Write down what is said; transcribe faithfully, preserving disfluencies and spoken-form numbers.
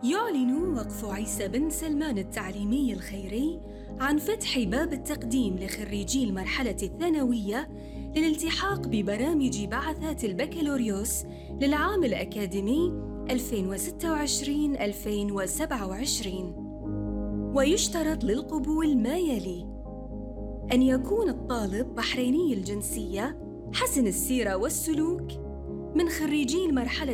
يعلن وقف عيسى بن سلمان التعليمي الخيري عن فتح باب التقديم لخريجي المرحلة الثانوية للالتحاق ببرامج بعثات البكالوريوس للعام الأكاديمي ألفين وستة وعشرين ألفين وسبعة وعشرين. ويشترط للقبول ما يلي: أن يكون الطالب بحريني الجنسية حسن السيرة والسلوك من خريجي المرحلة